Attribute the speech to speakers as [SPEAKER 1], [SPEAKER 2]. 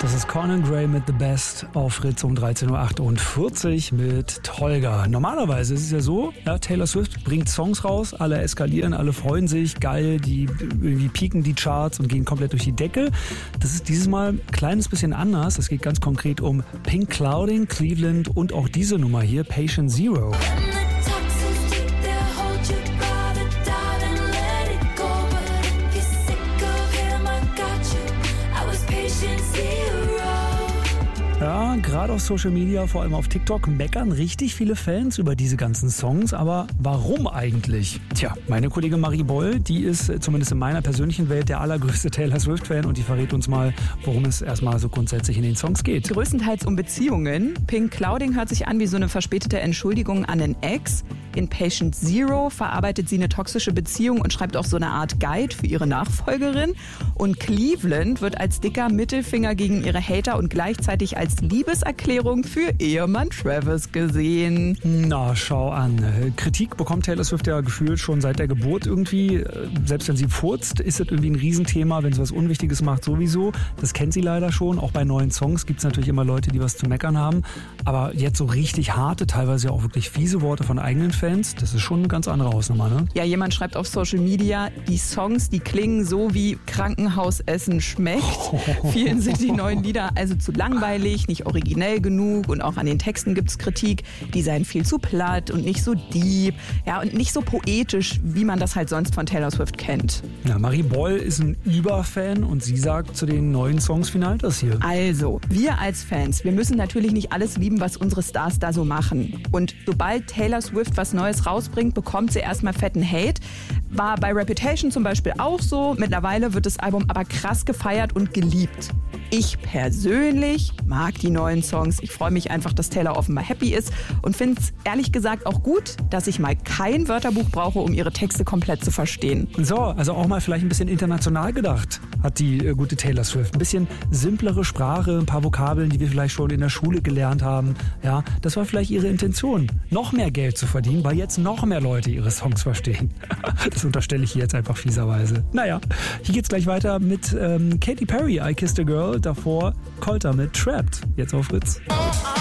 [SPEAKER 1] Das ist Conan Gray mit The Best auf Fritz um 13.48 Uhr mit Tolga. Normalerweise ist es ja so, ja, Taylor Swift bringt Songs raus, alle eskalieren, alle freuen sich, geil, die irgendwie pieken die Charts und gehen komplett durch die Decke. Das ist dieses Mal ein kleines bisschen anders. Es geht ganz konkret um Pink Clouding, Cleveland und auch diese Nummer hier, Patient Zero. Ja, gerade auf Social Media, vor allem auf TikTok, meckern richtig viele Fans über diese ganzen Songs. Aber warum eigentlich? Tja, meine Kollegin Marie Boll, die ist zumindest in meiner persönlichen Welt der allergrößte Taylor Swift-Fan und die verrät uns mal, worum es erstmal so grundsätzlich in den Songs geht.
[SPEAKER 2] Größtenteils um Beziehungen. Pink Clouding hört sich an wie so eine verspätete Entschuldigung an einen Ex. In Patient Zero verarbeitet sie eine toxische Beziehung und schreibt auch so eine Art Guide für ihre Nachfolgerin. Und Cleveland wird als dicker Mittelfinger gegen ihre Hater und gleichzeitig als Liebeserklärung für Ehemann Travis gesehen.
[SPEAKER 1] Na, schau an. Kritik bekommt Taylor Swift ja gefühlt schon seit der Geburt irgendwie. Selbst wenn sie furzt, ist das irgendwie ein Riesenthema. Wenn sie was Unwichtiges macht, sowieso. Das kennt sie leider schon. Auch bei neuen Songs gibt es natürlich immer Leute, die was zu meckern haben. Aber jetzt so richtig harte, teilweise auch wirklich fiese Worte von eigenen Fans, das ist schon eine ganz andere Hausnummer, ne?
[SPEAKER 2] Ja, jemand schreibt auf Social Media, die Songs, die klingen so wie Krankenhausessen schmeckt. Vielen sind die neuen Lieder also zu langweilig, nicht originell genug und auch an den Texten gibt es Kritik. Die seien viel zu platt und nicht so deep, ja, und nicht so poetisch, wie man das halt sonst von Taylor Swift kennt.
[SPEAKER 1] Ja, Marie Boll ist ein Überfan und sie sagt zu den neuen Songs final das hier.
[SPEAKER 2] Also, wir als Fans, wir müssen natürlich nicht alles lieben, was unsere Stars da so machen. Und sobald Taylor Swift was Neues rausbringt, bekommt sie erstmal fetten Hate. War bei Reputation zum Beispiel auch so. Mittlerweile wird das Album aber krass gefeiert und geliebt. Ich persönlich mag die neuen Songs. Ich freue mich einfach, dass Taylor offenbar happy ist und finde es ehrlich gesagt auch gut, dass ich mal kein Wörterbuch brauche, um ihre Texte komplett zu verstehen.
[SPEAKER 1] So, also auch mal vielleicht ein bisschen international gedacht, hat die gute Taylor Swift. Ein bisschen simplere Sprache, ein paar Vokabeln, die wir vielleicht schon in der Schule gelernt haben. Ja, das war vielleicht ihre Intention, noch mehr Geld zu verdienen, weil jetzt noch mehr Leute ihre Songs verstehen. Das unterstelle ich hier jetzt einfach fieserweise. Naja, hier geht's gleich weiter mit Katy Perry, I Kissed a Girl. Davor Colter mit Trapped. Jetzt auf Fritz.